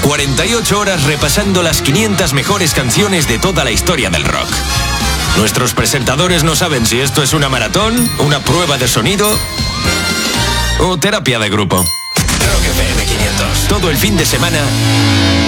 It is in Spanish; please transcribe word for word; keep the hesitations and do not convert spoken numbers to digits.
cuarenta y ocho horas repasando las quinientas mejores canciones de toda la historia del rock. Nuestros presentadores no saben si esto es una maratón, una prueba de sonido o terapia de grupo. Rock F M quinientos. Todo el fin de semana